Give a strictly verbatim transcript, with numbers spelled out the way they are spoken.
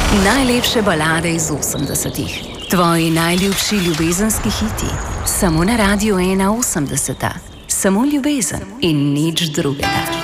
Najlepše balade iz osemdesetih. Tvoji najljubši ljubezenski hiti. Samo na Radiu ena osemdeseta. Samo ljubezen in nič drugega.